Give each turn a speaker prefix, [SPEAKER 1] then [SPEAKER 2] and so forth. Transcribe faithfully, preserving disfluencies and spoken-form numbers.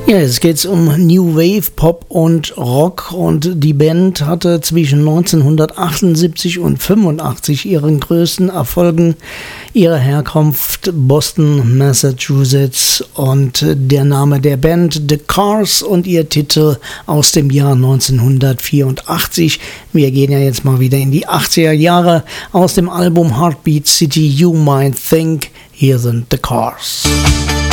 [SPEAKER 1] Ja, jetzt geht's um New Wave, Pop und Rock, und die Band hatte zwischen neunzehnhundertachtundsiebzig und fünfundachtzig ihren größten Erfolgen. Ihre Herkunft Boston, Massachusetts, und der Name der Band The Cars und ihr Titel aus dem Jahr neunzehnhundertvierundachtzig. Wir gehen ja jetzt mal wieder in die achtziger Jahre aus dem Album Heartbeat City You Might Think. Hier sind The Cars.